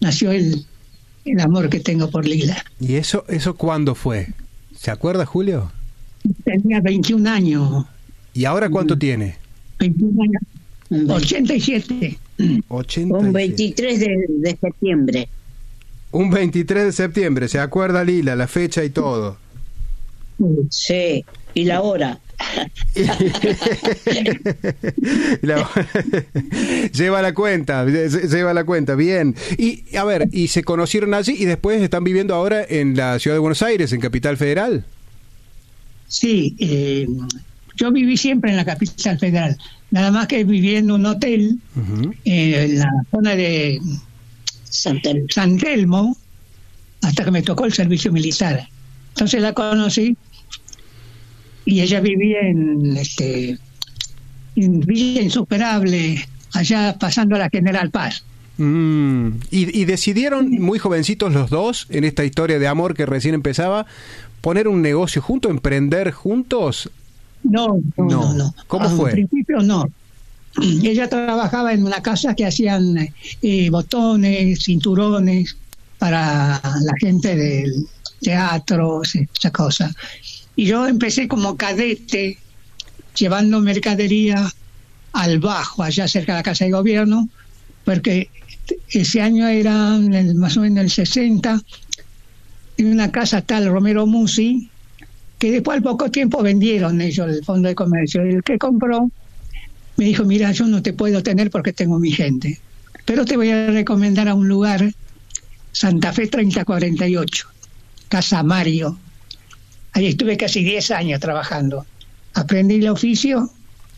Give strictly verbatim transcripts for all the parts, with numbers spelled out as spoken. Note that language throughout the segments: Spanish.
nació el, el amor que tengo por Lila. ¿Y eso, eso cuándo fue? ¿Se acuerda, Julio? Tenía veintiún años. ¿Y ahora cuánto tiene? veintiún años. ochenta y siete. ochenta y siete. Un veintitrés de, de septiembre. Un veintitrés de septiembre, ¿se acuerda Lila? La fecha y todo. Sí, y la hora. la, lleva la cuenta, lleva la cuenta, bien. Y a ver, y se conocieron allí y después están viviendo ahora en la ciudad de Buenos Aires, en Capital Federal. Sí, eh, yo viví siempre en la Capital Federal, nada más que viví en un hotel uh-huh. eh, en la zona de San Telmo. San Telmo, hasta que me tocó el servicio militar. Entonces la conocí y ella vivía en este en Villa Insuperable, allá pasando a la General Paz. Mm. ¿Y, y decidieron muy jovencitos los dos, en esta historia de amor que recién empezaba, poner un negocio juntos, emprender juntos? No, no, no. no, no. ¿Cómo fue? Al principio no. Ella trabajaba en una casa que hacían eh, botones, cinturones para la gente del teatro, esa cosa. Y yo empecé como cadete, llevando mercadería al Bajo, allá cerca de la Casa de Gobierno, porque ese año era el, más o menos el sesenta, en una casa tal Romero Musi, que después al poco tiempo vendieron ellos el Fondo de Comercio. El que compró me dijo, mira, yo no te puedo tener porque tengo mi gente, pero te voy a recomendar a un lugar, Santa Fe treinta cuarenta y ocho, Casa Mario. Ahí estuve casi diez años trabajando. Aprendí el oficio,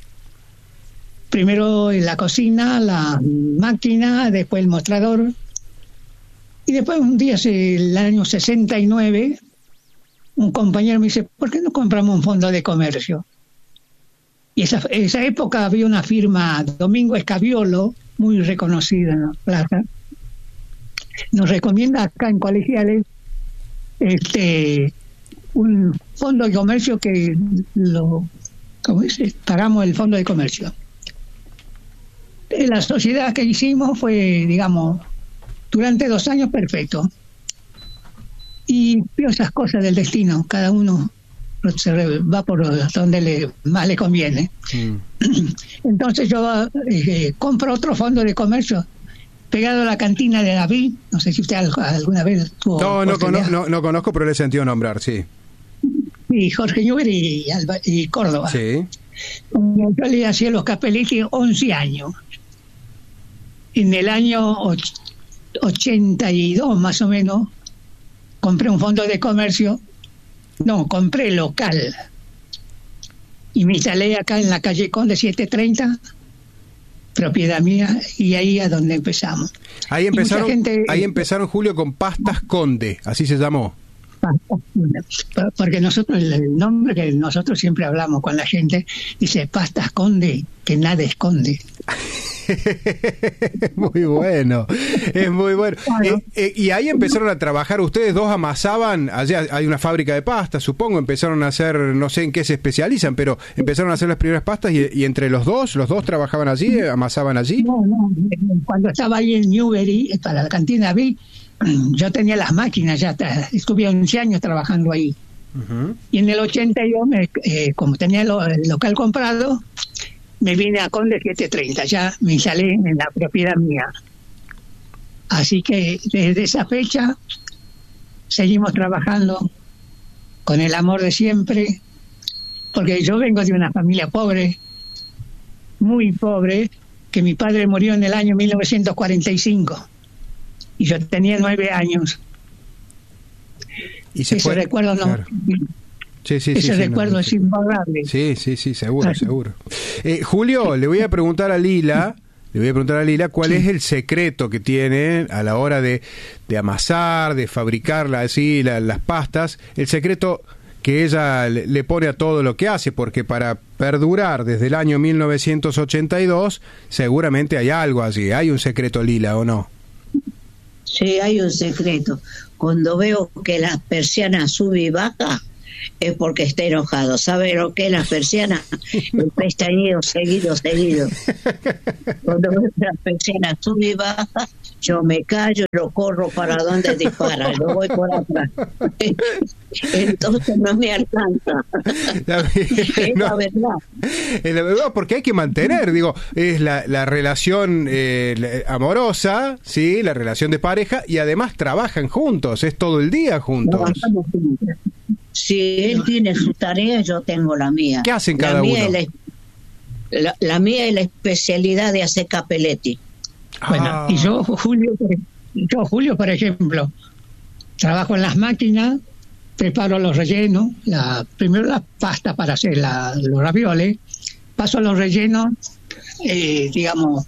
primero en la cocina, la máquina, después el mostrador. Y después un día, el año sesenta y nueve, un compañero me dice, ¿por qué no compramos un fondo de comercio? Y esa esa época había una firma, Domingo Escabiolo, muy reconocida en la plaza. Nos recomienda acá en Colegiales este un fondo de comercio que lo, ¿cómo dice? Pagamos el fondo de comercio. La sociedad que hicimos fue, digamos, durante dos años perfecto. Y veo esas cosas del destino, cada uno se va por donde le, más le conviene. Mm. Entonces yo eh, compro otro fondo de comercio pegado a la cantina de David. No sé si usted alguna vez tuvo. No, no, cono- no, no conozco, pero le he sentido nombrar, sí. Sí, Jorge Newber y, Alba, y Córdoba. Sí. Yo le hacía los capelitos once años. En el año och- ochenta y dos más o menos, compré un fondo de comercio. No, compré local. Y me instalé acá en la calle Conde setecientos treinta, propiedad mía, y ahí es donde empezamos. Ahí empezaron, gente, ahí empezaron, Julio, con Pastas Conde, así se llamó. Porque nosotros, el nombre que nosotros siempre hablamos con la gente, dice Pastas Conde, que nada esconde. Muy bueno, es muy bueno. bueno. Eh, eh, y ahí empezaron a trabajar, ustedes dos amasaban, allá hay una fábrica de pastas, supongo, empezaron a hacer, no sé en qué se especializan, pero empezaron a hacer las primeras pastas y, y entre los dos, los dos trabajaban allí, amasaban allí. No, no, cuando estaba ahí en Newbery, para la cantina vi, yo tenía las máquinas, ya estuve once años trabajando ahí. Uh-huh. Y en el ochenta y dos, me, eh, como tenía lo, el local comprado, me vine a Conde setecientos treinta, ya me instalé en la propiedad mía. Así que desde esa fecha seguimos trabajando con el amor de siempre, porque yo vengo de una familia pobre, muy pobre, que mi padre murió en el año mil novecientos cuarenta y cinco y yo tenía nueve años. ¿Y se ese puede? recuerdo no... Claro. Sí, sí, ese sí, recuerdo sí, es no, imborrable. Sí, sí, sí, seguro, seguro. Eh, Julio, le voy a preguntar a Lila, le voy a preguntar a Lila cuál sí. es el secreto que tiene a la hora de, de amasar, de fabricar así la, las pastas, el secreto que ella le, le pone a todo lo que hace, porque para perdurar desde el año mil novecientos ochenta y dos seguramente hay algo allí, hay un secreto, Lila, ¿o no? Sí, hay un secreto. Cuando veo que la persiana sube y baja, es porque está enojado. ¿Sabe lo que es la persiana? El pestañeo seguido, seguido. Cuando veo la persiana sube y baja, yo me callo y lo corro para donde dispara, lo voy por atrás. Entonces no me alcanza. Es no, la verdad. Es la verdad, porque hay que mantener, digo, es la, la relación eh, amorosa, sí, la relación de pareja, y además trabajan juntos, es todo el día juntos. Trabajamos juntos. Si él tiene su tarea, yo tengo la mía. ¿Qué hacen cada la mía uno? Es la, la, la mía es la especialidad de hacer capeletti. Bueno, Ah. y yo, Julio, yo, Julio, por ejemplo, trabajo en las máquinas, preparo los rellenos, la, primero la pasta para hacer la, los ravioles, paso los rellenos, eh, digamos,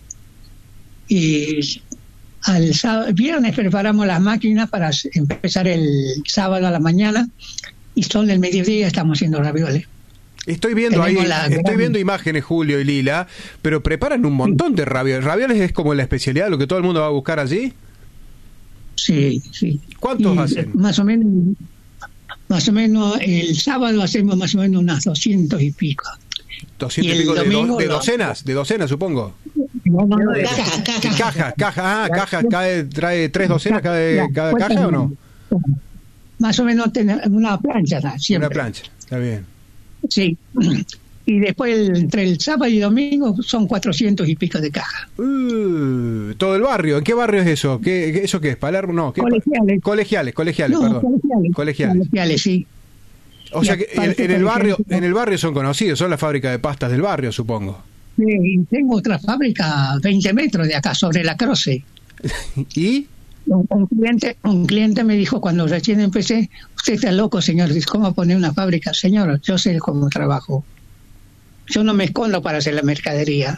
y al sábado, viernes preparamos las máquinas para empezar el sábado a la mañana, y son el mediodía estamos haciendo ravioles. Estoy viendo ahí, Tenemos la estoy gran- viendo imágenes, Julio y Lila, pero preparan un montón de ravioles. ¿Ravioles es como la especialidad, lo que todo el mundo va a buscar allí? Sí, sí. ¿Cuántos Y, hacen? Más o menos, más o menos el sábado hacemos más o menos unas doscientos y pico. Doscientos y y el pico de, do- domingo de lo- docenas, de docenas, supongo. No, no, no, No, caja, caja, caja, Caja, caja, ah, caja, cae, trae tres docenas cada, Ya, cada cuesta caja, ¿o no? Más o menos tener una plancha, ¿no? Siempre. Una plancha, está bien. Sí. Y después el- entre el sábado y domingo son cuatrocientos y pico de caja. Uh, todo el barrio, ¿en qué barrio es eso? ¿Qué, qué- ¿Eso qué es? ¿Palermo? No, ¿qué? Colegiales. Colegiales, colegiales, No, perdón. colegiales. Colegiales. Colegiales, sí. O Y sea que en, aparte, en el por barrio, ejemplo- en el barrio son conocidos, son la fábrica de pastas del barrio, supongo. Sí, y tengo otra fábrica a veinte metros de acá, sobre la Croce. ¿Y? Un, un cliente un cliente me dijo cuando recién empecé, usted está loco, señor, dice, ¿cómo poner una fábrica? Señor, yo sé cómo trabajo. Yo no me escondo para hacer la mercadería.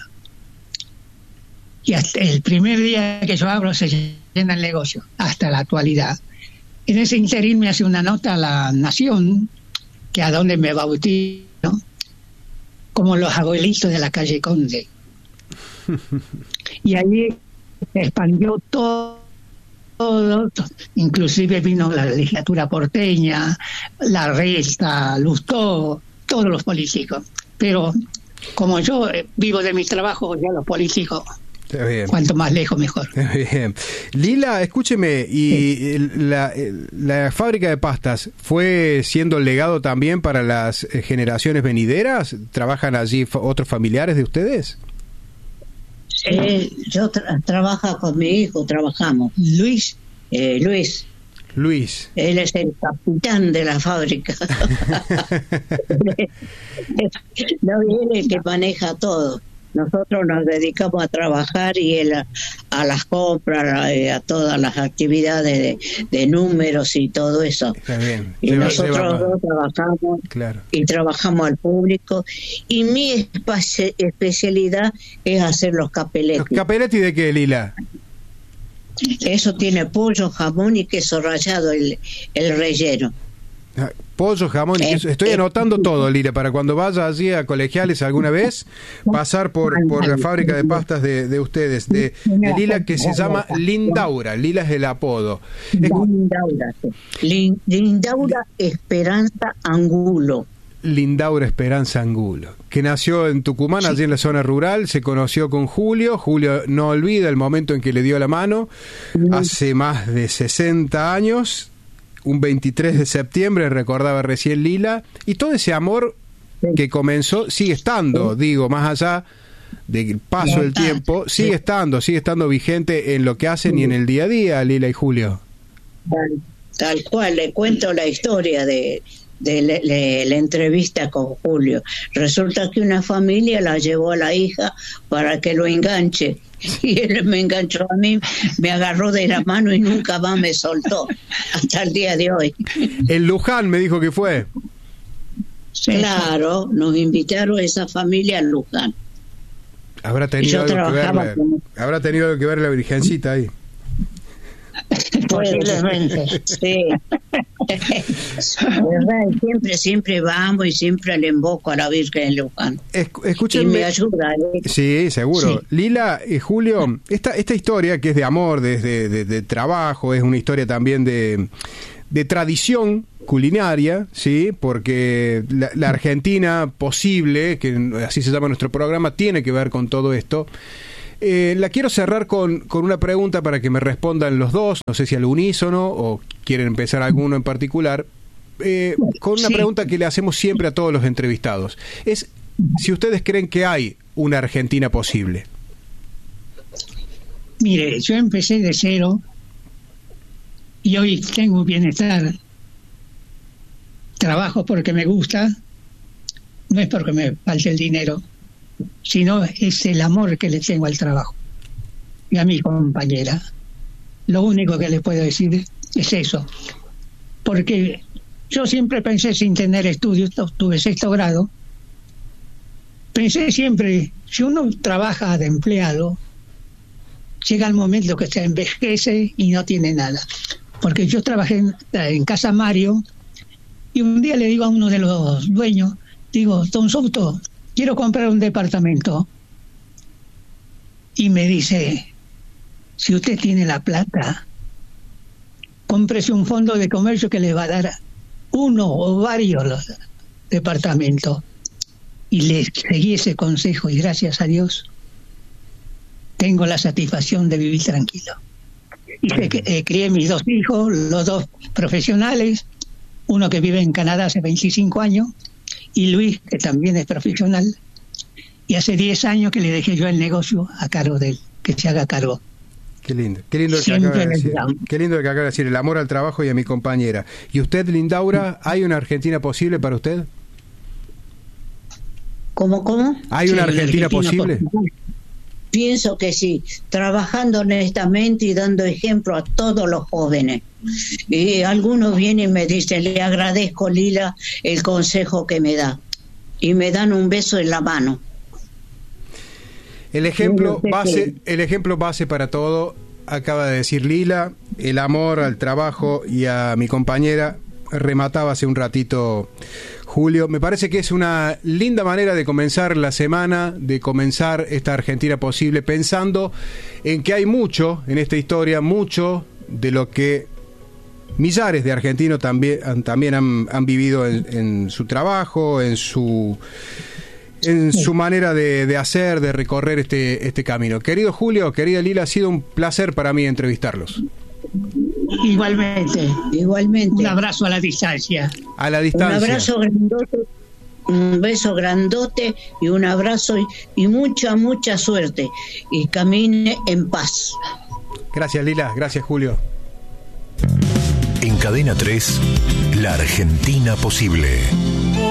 Y hasta el primer día que yo abro se llena el negocio, hasta la actualidad. En ese interín me hace una nota a La Nación, que a donde me bautizo, ¿no? Como los abuelitos de la calle Conde. Y allí se expandió todo, todo, todo. Inclusive vino la legislatura porteña, la Resta, Lustó, todos los políticos. Pero como yo eh, vivo de mi trabajo, ya los políticos, Está bien. cuanto más lejos mejor. Está bien. Lila, escúcheme, ¿y el- la, el- la fábrica de pastas fue siendo legado también para las eh, generaciones venideras? ¿Trabajan allí fa- otros familiares de ustedes? Eh, yo tra- trabajo con mi hijo, trabajamos. Luis, Eh, Luis, Luis. él es el capitán de la fábrica. No, él es el que maneja todo. Nosotros nos dedicamos a trabajar y él a, a las compras, a, a todas las actividades de, de números y todo eso. Está bien. Y Lleva- nosotros lleva- dos trabajamos Claro. y trabajamos al público. Y mi espe- especialidad es hacer los ¿Los capeletti. capeletti de qué, Lila? Eso tiene pollo, jamón y queso rallado, el, el relleno. Ah, Pollo, jamón y Eh, queso. Estoy eh, anotando todo, Lila, para cuando vaya allí a Colegiales alguna vez, pasar por, por la fábrica de pastas de, de ustedes, de, de Lila, que se llama Lindaura. Lila es el apodo. Escu- Lindaura, sí. Lin- Lindaura Esperanza Angulo. Lindaura Esperanza Angulo, que nació en Tucumán, allí en la zona rural, se conoció con Julio. Julio no olvida el momento en que le dio la mano, hace más de sesenta años, un veintitrés de septiembre, recordaba recién Lila, y todo ese amor que comenzó sigue estando, digo, más allá del paso del tiempo, sigue estando, sigue estando vigente en lo que hacen y en el día a día, Lila y Julio. Tal, tal cual, le cuento la historia de, de le- le- la entrevista con Julio. Resulta que una familia la llevó a la hija para que lo enganche. Y él me enganchó a mí, me agarró de la mano y nunca más me soltó, hasta el día de hoy. En Luján me dijo que fue. sí, Claro, nos invitaron a esa familia a Luján. Habrá Y tenido yo algo que ver trabajaba la, con- habrá tenido algo que ver la virgencita ahí. posiblemente. Sí. ¿Verdad? Y siempre, siempre vamos y siempre le invoco a la Virgen de Luján. Escu- Y me Escúchenme. ayuda. ¿eh? Sí, seguro. Sí. Lila y Julio, esta, esta historia que es de amor, de, de, de- de trabajo, es una historia también de, de tradición, culinaria, ¿sí? Porque la, la Argentina posible, que así se llama nuestro programa, tiene que ver con todo esto. Eh, la quiero cerrar con, con una pregunta para que me respondan los dos, no sé si al unísono o quieren empezar alguno en particular, eh, con una Sí. pregunta que le hacemos siempre a todos los entrevistados. Es si ustedes creen que hay una Argentina posible. Mire, yo empecé de cero y hoy tengo un bienestar. Trabajo porque me gusta, no es porque me falte el dinero, sino es el amor que le tengo al trabajo y a mi compañera. Lo único que les puedo decir es eso, porque yo siempre pensé, sin tener estudios, tuve sexto grado, pensé siempre, si uno trabaja de empleado, llega el momento que se envejece y no tiene nada. Porque yo trabajé en, en Casa Mario y un día le digo a uno de los dueños, digo, don Souto, quiero comprar un departamento. Y me dice, si usted tiene la plata, cómprese un fondo de comercio que le va a dar uno o varios los departamentos. Y le seguí ese consejo y gracias a Dios tengo la satisfacción de vivir tranquilo. Y sé que eh, crié mis dos hijos, los dos profesionales, uno que vive en Canadá hace veinticinco años, y Luis, que también es profesional, y hace diez años que le dejé yo el negocio a cargo de él, que se haga cargo. Qué lindo, qué lindo el que Siempre acaba de les decir, llamo. qué lindo el que acaba de decir, el amor al trabajo y a mi compañera. ¿Y usted, Lindaura, hay una Argentina posible para usted? ¿Cómo, cómo? ¿Hay Sí, una la Argentina Argentina posible? posible. Pienso que sí, trabajando honestamente y dando ejemplo a todos los jóvenes. Y algunos vienen y me dicen, le agradezco, Lila, el consejo que me da. Y me dan un beso en la mano. El ejemplo Yo sé base, el ejemplo base para todo, acaba de decir Lila, el amor al trabajo y a mi compañera, remataba hace un ratito Julio. Me parece que es una linda manera de comenzar la semana, de comenzar esta Argentina posible, pensando en que hay mucho en esta historia, mucho de lo que millares de argentinos también, también han, han vivido en, en su trabajo, en su en su manera de, de hacer, de recorrer este, este camino. Querido Julio, querida Lila, ha sido un placer para mí entrevistarlos. Igualmente. Igualmente. Un abrazo a la distancia. A la Un distancia. abrazo grandote, un beso grandote y un abrazo y, y mucha, mucha suerte. Y camine en paz. Gracias, Lila. Gracias, Julio. En Cadena tres, La Argentina Posible.